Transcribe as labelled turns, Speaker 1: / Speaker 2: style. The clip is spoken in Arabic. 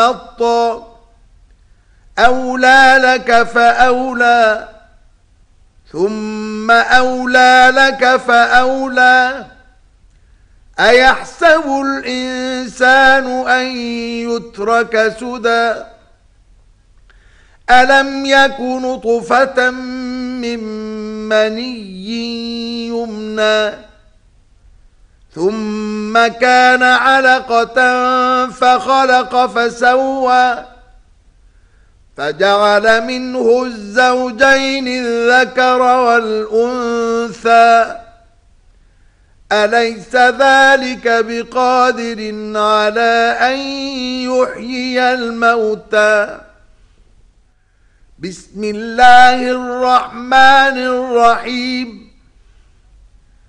Speaker 1: حَقًّا أولى لك فأولى ثم أولى لك فأولى أيحسب الإنسان أن يترك سدى ألم يك نطفة من مني يمنى ثم كان علقة فخلق فسوى فجعل منه الزوجين الذكر والأنثى أليس ذلك بقادر على أن يحيي الموتى بسم الله الرحمن الرحيم